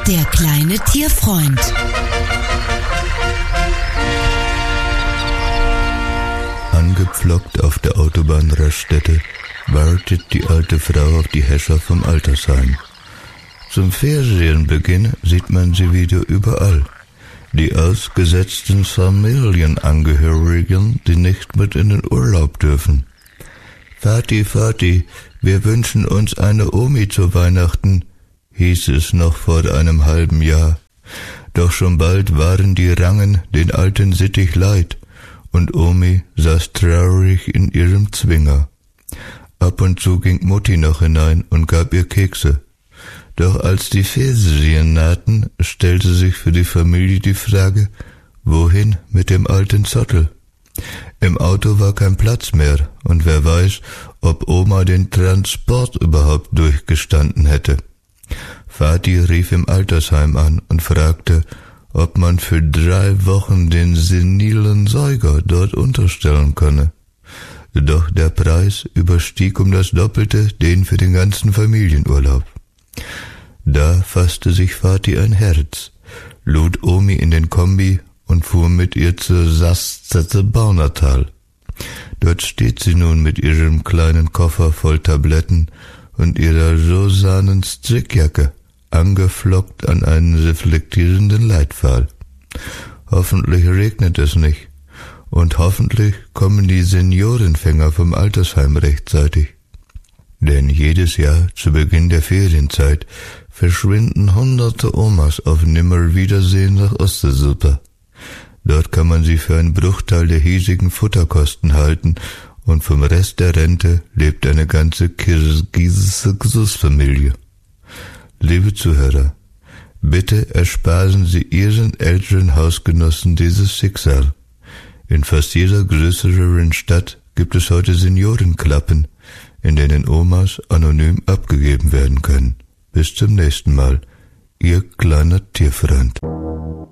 Der kleine Tierfreund. Angepflockt auf der Autobahnraststätte wartet die alte Frau auf die Häscher vom Altersheim. Zum Ferienbeginn sieht man sie wieder überall. Die ausgesetzten Familienangehörigen, die nicht mit in den Urlaub dürfen. Vati, Vati, wir wünschen uns eine Omi zu Weihnachten, hieß es noch vor einem halben Jahr. Doch schon bald waren die Rangen den alten Sittich leid und Omi saß traurig in ihrem Zwinger. Ab und zu ging Mutti noch hinein und gab ihr Kekse. Doch als die Ferien nahten, stellte sich für die Familie die Frage, wohin mit dem alten Zottel? Im Auto war kein Platz mehr und wer weiß, ob Oma den Transport überhaupt durchgestanden hätte. Vati rief im Altersheim an und fragte, ob man für 3 Wochen den senilen Säuger dort unterstellen könne. Doch der Preis überstieg um das Doppelte den für den ganzen Familienurlaub. Da fasste sich Vati ein Herz, lud Omi in den Kombi und fuhr mit ihr zur Sastete Baunatal. Dort steht sie nun mit ihrem kleinen Koffer voll Tabletten und ihrer rosanen Strickjacke, angeflockt an einen reflektierenden Leitpfahl. Hoffentlich regnet es nicht und hoffentlich kommen die Seniorenfänger vom Altersheim rechtzeitig. Denn jedes Jahr zu Beginn der Ferienzeit verschwinden hunderte Omas auf Nimmerwiedersehen nach Ostseesuppe. Dort kann man sie für einen Bruchteil der hiesigen Futterkosten halten und vom Rest der Rente lebt eine ganze kirgisische Familie. Liebe Zuhörer, bitte ersparen Sie Ihren älteren Hausgenossen dieses Schicksal. In fast jeder größeren Stadt gibt es heute Seniorenklappen, in denen Omas anonym abgegeben werden können. Bis zum nächsten Mal, Ihr kleiner Tierfreund.